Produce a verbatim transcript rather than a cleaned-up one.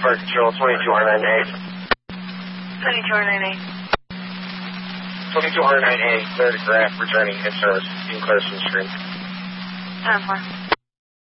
Park Control, twenty-two R nine A. twenty-two R nine A. twenty-two R nine A, clear to graph, returning in service, in clear to the screen. ten four.